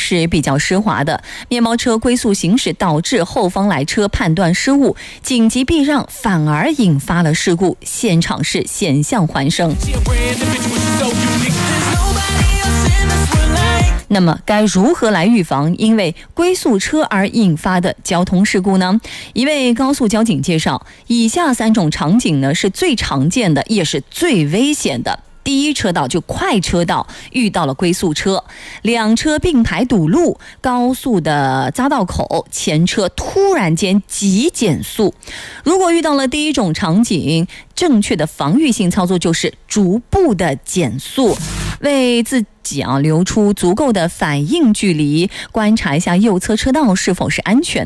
是比较湿滑的，面包车龟速行驶导致后方来车判断失误，紧急避让，反而引发了事故，现场是险象环生。那么该如何来预防因为龟速车而引发的交通事故呢？一位高速交警介绍，以下3种场景呢是最常见的，也是最危险的。第一车道就快车道遇到了龟速车，2车并排堵路，高速的匝道口，前车突然间急减速。如果遇到了第一种场景，正确的防御性操作就是逐步的减速，为自己留出足够的反应距离，观察一下右侧车道是否是安全。